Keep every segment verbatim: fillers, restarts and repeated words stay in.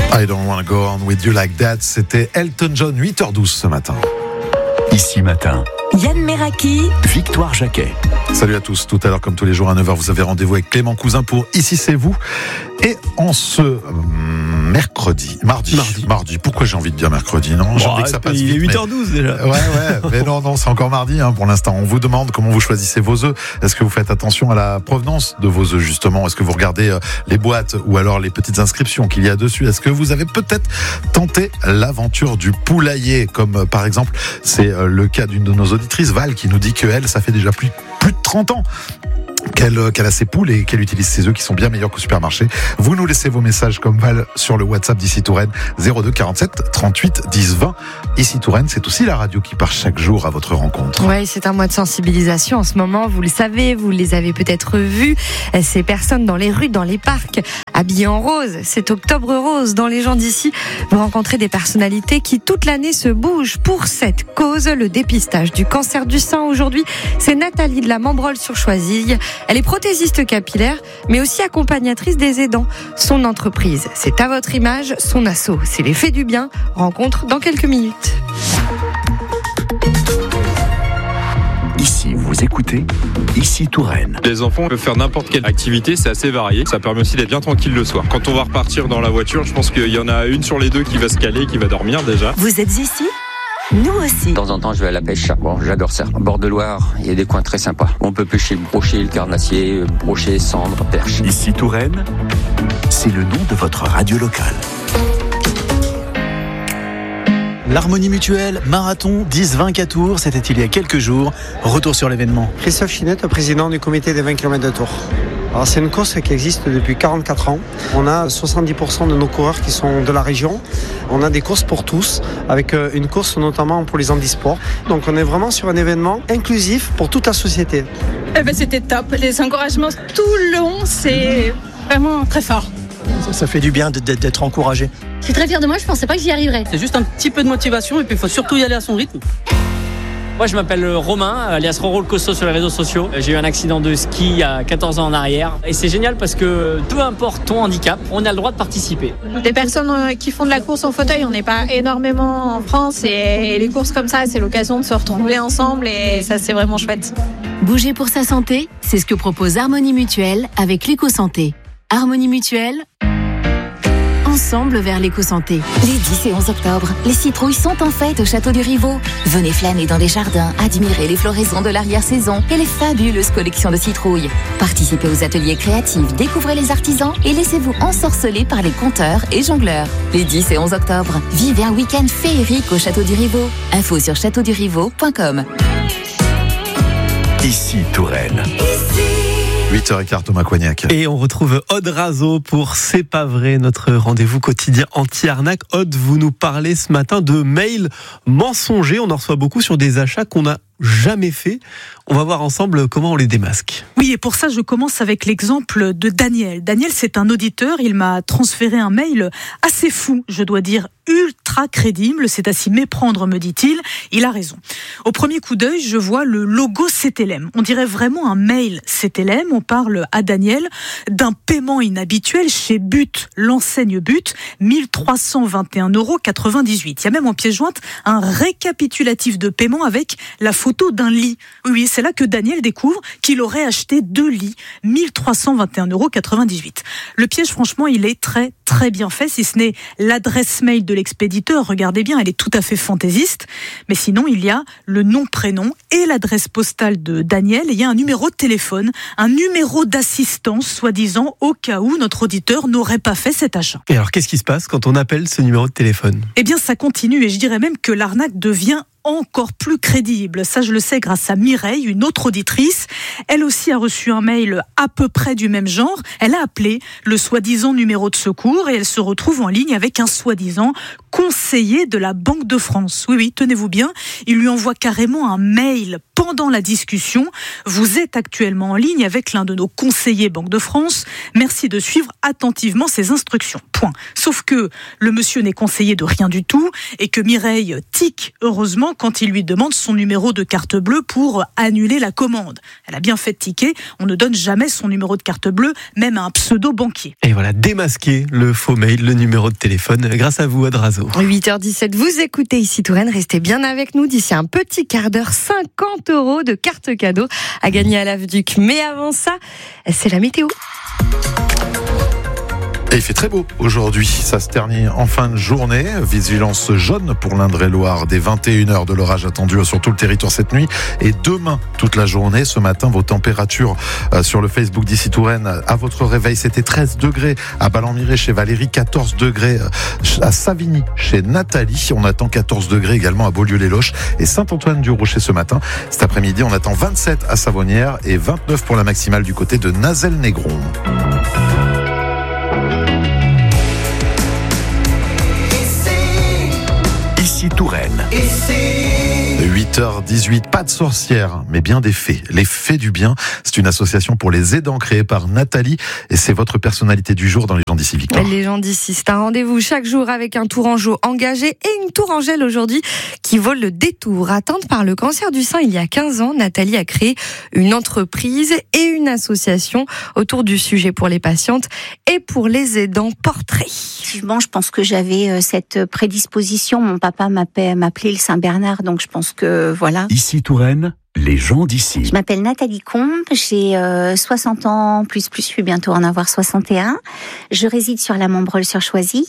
I don't wanna go on with you like that. C'était Elton John, huit heures douze ce matin. Ici matin, Yann Meraki, Victoire Jacquet. Salut à tous. Tout à l'heure, comme tous les jours à neuf heures, vous avez rendez-vous avec Clément Cousin pour Ici c'est vous. Et en ce euh, mercredi, mardi, mardi, mardi. Pourquoi j'ai envie de dire mercredi? Non, j'ai bon, envie que ça passe il vite. est huit heures douze mais... déjà. Ouais, ouais. Mais non, non, c'est encore mardi hein, pour l'instant. On vous demande comment vous choisissez vos œufs. Est-ce que vous faites attention à la provenance de vos œufs justement? Est-ce que vous regardez euh, les boîtes ou alors les petites inscriptions qu'il y a dessus? Est-ce que vous avez peut-être tenté l'aventure du poulailler, comme euh, par exemple c'est euh, le cas d'une de nos auditrices, Val, qui nous dit que elle, ça fait déjà plus plus de trente ans qu'elle, qu'elle a ses poules et qu'elle utilise ses œufs qui sont bien meilleurs qu'au supermarché. Vous nous laissez vos messages comme Val sur le WhatsApp d'Ici Touraine zéro deux quarante-sept trente-huit dix vingt. Ici Touraine, c'est aussi la radio qui part chaque jour à votre rencontre. ouais, c'est un mois de sensibilisation en ce moment, vous le savez, vous les avez peut-être vus, ces personnes dans les rues, dans les parcs, habillées en rose. C'est Octobre Rose. Dans les gens d'ici, vous rencontrez des personnalités qui toute l'année se bougent pour cette cause, le dépistage du cancer du sein. Aujourd'hui, c'est Nathalie de la Membrolle-sur-Choisille. Elle est prothésiste capillaire, mais aussi accompagnatrice des aidants. Son entreprise, c'est À votre image. Son asso, c'est les Faits du bien. Rencontre dans quelques minutes. Ici, vous écoutez Ici Touraine. Les enfants peuvent faire n'importe quelle activité, c'est assez varié. Ça permet aussi d'être bien tranquille le soir. Quand on va repartir dans la voiture, je pense qu'il y en a une sur les deux qui va se caler, qui va dormir déjà. Vous êtes ici ? Nous aussi. De temps en temps, je vais à la pêche. Bon, j'adore ça. En bord de Loire, il y a des coins très sympas. On peut pêcher le brochet, le carnassier, brochet, cendre, perche. Ici Touraine, c'est le nom de votre radio locale. L'Harmonie Mutuelle, marathon dix vingt K Tours, c'était il y a quelques jours. Retour sur l'événement. Christophe Chinette, président du comité des vingt kilomètres de Tours. Alors c'est une course qui existe depuis quarante-quatre ans. On a soixante-dix pour cent de nos coureurs qui sont de la région. On a des courses pour tous, avec une course notamment pour les handisports. Donc on est vraiment sur un événement inclusif pour toute la société. Eh ben, c'était top. Les encouragements tout le long, c'est vraiment très fort. Ça, ça fait du bien d'être, d'être encouragé. Je suis très fière de moi, je pensais pas que j'y arriverais. C'est juste un petit peu de motivation et puis il faut surtout y aller à son rythme. Moi je m'appelle Romain, alias Roro le Costaud sur les réseaux sociaux. J'ai eu un accident de ski il y a quatorze ans en arrière. Et c'est génial parce que peu importe ton handicap, on a le droit de participer. Des personnes qui font de la course en fauteuil, on n'est pas énormément en France. Et les courses comme ça, c'est l'occasion de se retrouver ensemble et ça c'est vraiment chouette. Bouger pour sa santé, c'est ce que propose Harmonie Mutuelle avec l'éco-santé. Harmonie Mutuelle, ensemble vers l'éco-santé. Les dix et onze octobre, les citrouilles sont en fête au château du Rivaux. Venez flâner dans les jardins, admirer les floraisons de l'arrière-saison et les fabuleuses collections de citrouilles. Participez aux ateliers créatifs, découvrez les artisans et laissez-vous ensorceler par les conteurs et jongleurs. Les dix et onze octobre, vivez un week-end féerique au château du Rivaux. Info sur château du rivaux point com. Ici Touraine. huit heures quinze, Thomas Coignac. Et on retrouve Aude Razo pour C'est pas vrai, notre rendez-vous quotidien anti-arnaque. Aude, vous nous parlez ce matin de mails mensongers. On en reçoit beaucoup sur des achats qu'on n'a jamais fait. On va voir ensemble comment on les démasque. Oui, et pour ça, je commence avec l'exemple de Daniel. Daniel, c'est un auditeur. Il m'a transféré un mail assez fou, je dois dire ultra crédible. C'est à s'y méprendre, me dit-il. Il a raison. Au premier coup d'œil, je vois le logo C T L M. On dirait vraiment un mail C T L M. On parle à Daniel d'un paiement inhabituel chez But, l'enseigne But, mille trois cent vingt et un euros quatre-vingt-dix-huit. Il y a même en pièce jointe un récapitulatif de paiement avec la photo d'un lit. Oui, c'est là que Daniel découvre qu'il aurait acheté deux lits, mille trois cent vingt et un euros quatre-vingt-dix-huit. Le piège, franchement, il est très, très bien fait, si ce n'est l'adresse mail de l'expéditeur. Regardez bien, elle est tout à fait fantaisiste. Mais sinon, il y a le nom, prénom et l'adresse postale de Daniel. Et il y a un numéro de téléphone, un numéro d'assistance, soi-disant, au cas où notre auditeur n'aurait pas fait cet achat. Et alors, qu'est-ce qui se passe quand on appelle ce numéro de téléphone ? Eh bien, ça continue et je dirais même que l'arnaque devient encore plus crédible. Ça, je le sais grâce à Mireille, une autre auditrice. Elle aussi a reçu un mail à peu près du même genre. Elle a appelé le soi-disant numéro de secours et elle se retrouve en ligne avec un soi-disant conseiller de la Banque de France. Oui, oui, tenez-vous bien, il lui envoie carrément un mail pendant la discussion. Vous êtes actuellement en ligne avec l'un de nos conseillers Banque de France. Merci de suivre attentivement ces instructions. Point. Sauf que le monsieur n'est conseiller de rien du tout et que Mireille tique heureusement quand il lui demande son numéro de carte bleue pour annuler la commande. Elle a bien fait tiquer. On ne donne jamais son numéro de carte bleue, même à un pseudo-banquier. Et voilà, démasquer le faux mail, le numéro de téléphone, grâce à vous, Adrazo. huit heures dix-sept, vous écoutez ici Touraine, restez bien avec nous. D'ici un petit quart d'heure, cinquante euros de carte cadeau à gagner à l'Aveduc. Mais avant ça, c'est la météo. Et il fait très beau aujourd'hui, ça se termine en fin de journée. Vigilance jaune pour l'Indre-et-Loire, dès vingt et une heures de l'orage attendu sur tout le territoire cette nuit. Et demain, toute la journée, ce matin, vos températures euh, sur le Facebook d'Ici Touraine, à votre réveil, c'était treize degrés à Ballon-Miré chez Valérie, quatorze degrés à Savigny chez Nathalie. On attend quatorze degrés également à Beaulieu-les-Loches et Saint-Antoine-du-Rocher ce matin. Cet après-midi, on attend vingt-sept à Savonnières et vingt-neuf pour la maximale du côté de Nazelles-Négron. Ici Touraine. huit heures dix-huit, pas de sorcières, mais bien des fées. Les Fées du Bien, c'est une association pour les aidants créée par Nathalie et c'est votre personnalité du jour dans Les gens d'ici, Victoire. Les gens d'ici, c'est un rendez-vous chaque jour avec un tourangeau engagé et une tourangelle aujourd'hui qui vaut le détour. Atteinte par le cancer du sein il y a quinze ans, Nathalie a créé une entreprise et une association autour du sujet pour les patientes et pour les aidants. Portrait. Effectivement, je pense que j'avais cette prédisposition. Mon papa m'appelait le Saint-Bernard, donc je pense que voilà. Ici Touraine, les gens d'ici. Je m'appelle Nathalie Combe, j'ai euh, soixante ans, plus plus, je vais bientôt en avoir soixante et un. Je réside sur la Montbreuil-sur-Choisy.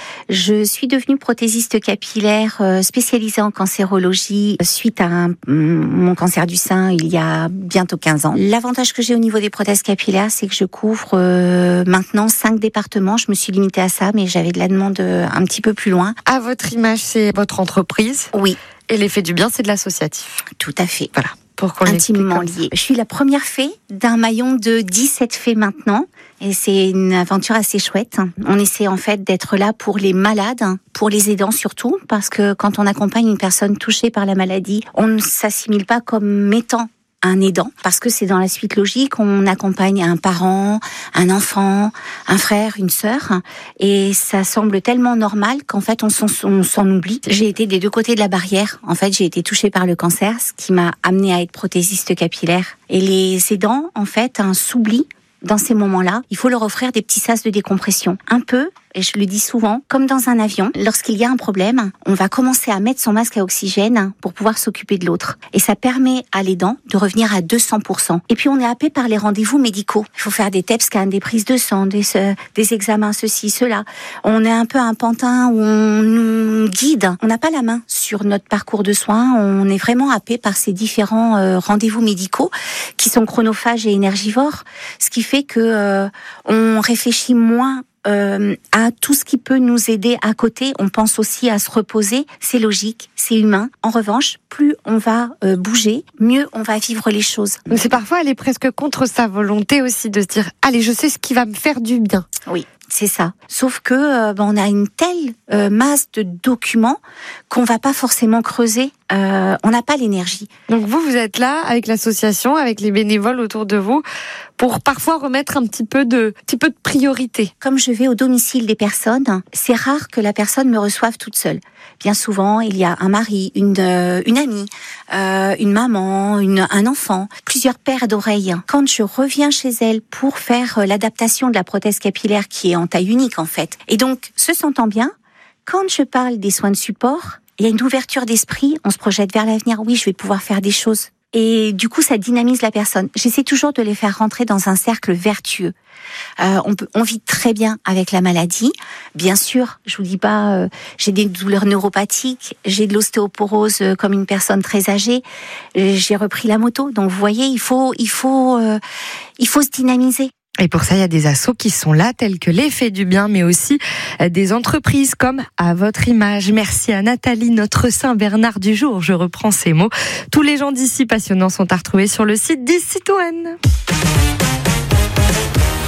Je suis devenue prothésiste capillaire euh, spécialisée en cancérologie suite à un, mon cancer du sein il y a bientôt quinze ans. L'avantage que j'ai au niveau des prothèses capillaires, c'est que je couvre euh, maintenant cinq départements. Je me suis limitée à ça, mais j'avais de la demande euh, un petit peu plus loin. À votre image, c'est votre entreprise ? Oui. Et les Fées du Bien, c'est de l'associatif. Tout à fait. Voilà. Pour qu'on intimement lié. Je suis la première fée d'un maillon de dix-sept fées maintenant. Et c'est une aventure assez chouette. On essaie en fait d'être là pour les malades, pour les aidants surtout, parce que quand on accompagne une personne touchée par la maladie, on ne s'assimile pas comme étant un aidant, parce que c'est dans la suite logique, on accompagne un parent, un enfant, un frère, une sœur, et ça semble tellement normal qu'en fait on s'en, on s'en oublie. J'ai été des deux côtés de la barrière, en fait j'ai été touchée par le cancer, ce qui m'a amenée à être prothésiste capillaire. Et les aidants, en fait, un s'oublie dans ces moments-là, il faut leur offrir des petits sas de décompression. Un peu, et je le dis souvent, comme dans un avion, lorsqu'il y a un problème, on va commencer à mettre son masque à oxygène pour pouvoir s'occuper de l'autre. Et ça permet à l'aidant de revenir à deux cents pour cent. Et puis on est happé par les rendez-vous médicaux. Il faut faire des T E P scans, des prises de sang, des, des examens, ceci, cela. On est un peu un pantin où on nous guide. On n'a pas la main sur notre parcours de soins. On est vraiment happé par ces différents euh, rendez-vous médicaux qui sont chronophages et énergivores. Ce qui fait que euh, on réfléchit moins Euh, à tout ce qui peut nous aider à côté. On pense aussi à se reposer. C'est logique, c'est humain. En revanche, plus on va euh, bouger, mieux on va vivre les choses. Mais c'est parfois aller presque contre sa volonté aussi de se dire « Allez, je sais ce qui va me faire du bien ». Oui. C'est ça. Sauf que euh, ben, on a une telle euh, masse de documents qu'on va pas forcément creuser. Euh, on n'a pas l'énergie. Donc vous, vous êtes là avec l'association, avec les bénévoles autour de vous, pour parfois remettre un petit peu de, petit peu de priorité. Comme je vais au domicile des personnes, c'est rare que la personne me reçoive toute seule. Bien souvent, il y a un mari, une, euh, une amie, euh, une maman, une, un enfant, plusieurs paires d'oreilles. Quand je reviens chez elle pour faire euh, l'adaptation de la prothèse capillaire qui est en taille unique en fait, et donc se sentant bien, quand je parle des soins de support, il y a une ouverture d'esprit, on se projette vers l'avenir, oui, je vais pouvoir faire des choses. Et du coup, ça dynamise la personne. J'essaie toujours de les faire rentrer dans un cercle vertueux. Euh, on, peut, on vit très bien avec la maladie. Bien sûr, je vous dis pas, euh, j'ai des douleurs neuropathiques, j'ai de l'ostéoporose euh, comme une personne très âgée. Euh, j'ai repris la moto, donc vous voyez, il faut, il faut, euh, il faut se dynamiser. Et pour ça, il y a des assos qui sont là, tels que les Fées du Bien, mais aussi des entreprises comme À Votre Image. Merci à Nathalie, notre Saint-Bernard du jour. Je reprends ces mots. Tous les gens d'ici passionnants sont à retrouver sur le site d'Ici Touraine.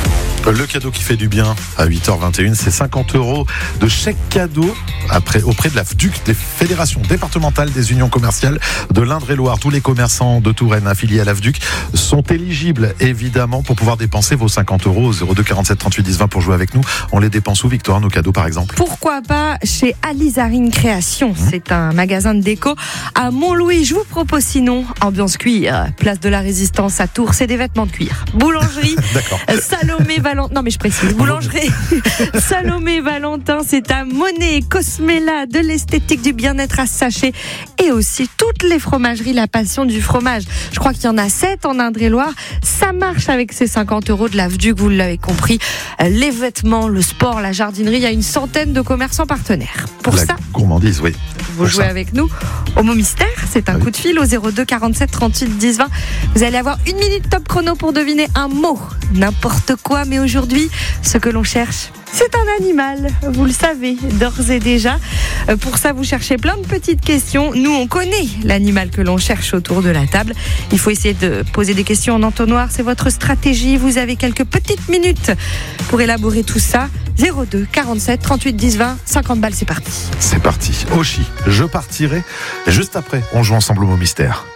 Le cadeau qui fait du bien à huit heures vingt et une, c'est cinquante euros de chèque cadeau après, auprès de la F D U C, des fédérations départementales des unions commerciales de l'Indre-et-Loire. Tous les commerçants de Touraine affiliés à la F D U C sont éligibles évidemment pour pouvoir dépenser vos cinquante euros au zéro deux quarante-sept trente-huit dix vingt pour jouer avec nous. On les dépense où, Victoire, nos cadeaux par exemple? Pourquoi pas chez Alizarine Création. Mmh. C'est un magasin de déco à Montlouis. Je vous propose sinon ambiance cuir, place de la Résistance à Tours, c'est des vêtements de cuir. Boulangerie Salomé Valentin. Non mais je précise, boulangerie Salomé Valentin, c'est à Monet. Cosmela, de l'esthétique du bien-être à sachet, et aussi toutes les fromageries, la passion du fromage. Je crois qu'il y en a sept en Indre-et-Loire. Ça marche avec ces cinquante euros de la F D U C, vous l'avez compris. Les vêtements, le sport, la jardinerie, il y a une centaine de commerçants partenaires. Pour la ça, gourmandise, oui. Vous Pour jouez ça. avec nous au mot mystère. C'est un ah coup oui. de fil au zéro deux quarante-sept trente-huit dix vingt. Vous allez avoir une minute top chrono pour deviner un mot, n'importe quoi. Mais aujourd'hui, ce que l'on cherche, c'est un animal, vous le savez d'ores et déjà. Pour ça, vous cherchez plein de petites questions. Nous, on connaît l'animal que l'on cherche autour de la table. Il faut essayer de poser des questions en entonnoir. C'est votre stratégie. Vous avez quelques petites minutes pour élaborer tout ça. zéro deux quarante-sept trente-huit dix vingt, cinquante balles, c'est parti. C'est parti. Oshi, je partirai. Juste après, on joue ensemble au mot mystère.